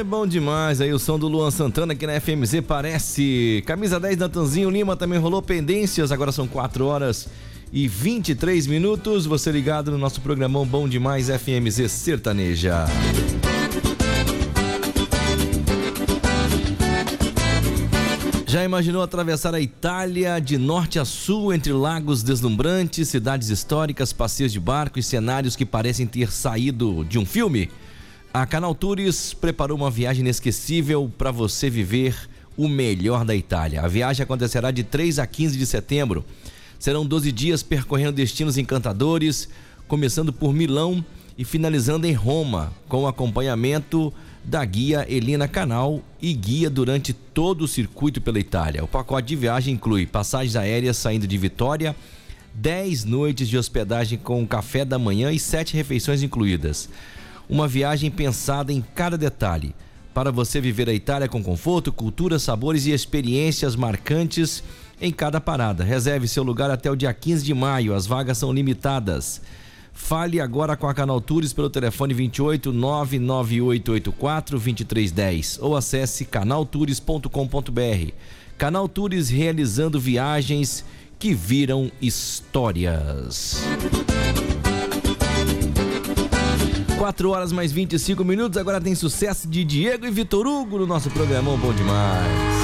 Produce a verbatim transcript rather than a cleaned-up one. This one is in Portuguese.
bom demais. Aí o som do Luan Santana aqui na F M Z parece. Camisa dez, Natanzinho Lima também rolou pendências. Agora são quatro horas e vinte e três minutos. Você ligado no nosso programão Bom Demais F M Z Sertaneja. Já imaginou atravessar a Itália de norte a sul, entre lagos deslumbrantes, cidades históricas, passeios de barco e cenários que parecem ter saído de um filme? A Canal Tours preparou uma viagem inesquecível para você viver o melhor da Itália. A viagem acontecerá de três a quinze de setembro. Serão doze dias percorrendo destinos encantadores, começando por Milão e finalizando em Roma, com acompanhamento da guia Elina Canal e guia durante todo o circuito pela Itália. O pacote de viagem inclui passagens aéreas saindo de Vitória, dez noites de hospedagem com café da manhã e sete refeições incluídas. Uma viagem pensada em cada detalhe, para você viver a Itália com conforto, cultura, sabores e experiências marcantes em cada parada. Reserve seu lugar até o dia quinze de maio, as vagas são limitadas. Fale agora com a Canal Tours pelo telefone vinte e oito, nove nove oito oito quatro, dois três um zero ou acesse canal tours ponto com ponto br. Canal Tours, realizando viagens que viram histórias. quatro horas mais vinte e cinco minutos, agora tem sucesso de Diego e Vitor Hugo no nosso programão Bom Demais.